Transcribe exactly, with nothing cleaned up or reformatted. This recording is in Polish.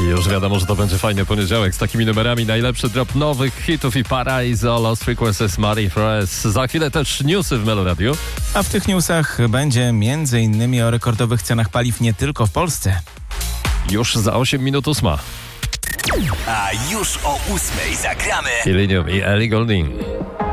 I już wiadomo, że to będzie fajny poniedziałek z takimi numerami. Najlepszy drop nowych hitów i Paraiso, Lost Frequencies, Marie Fresh. Za chwilę też newsy w Meloradiu. A w tych newsach będzie między innymi o rekordowych cenach paliw nie tylko w Polsce. Już za osiem minut ósma. A już o ósmej zagramy Illenium i Ellie Goulding.